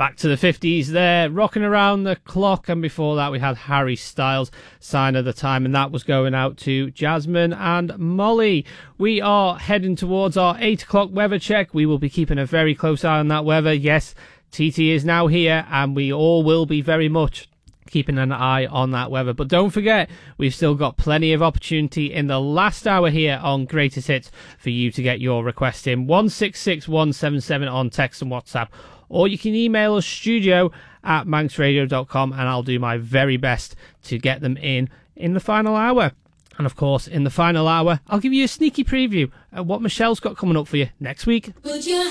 Back to the 50s there, Rocking Around the Clock, and before that we had Harry Styles, Sign of the Time, and that was going out to Jasmine and Molly. We are heading towards our 8 o'clock weather check. We will be keeping a very close eye on that weather. Yes, TT is now here, and we all will be very much keeping an eye on that weather. But don't forget, we've still got plenty of opportunity in the last hour here on Greatest Hits for you to get your request in. 166177 on text and WhatsApp. Or you can email us studio@manxradio.com, and I'll do my very best to get them in the final hour. And of course, in the final hour, I'll give you a sneaky preview of what Michelle's got coming up for you next week. Put your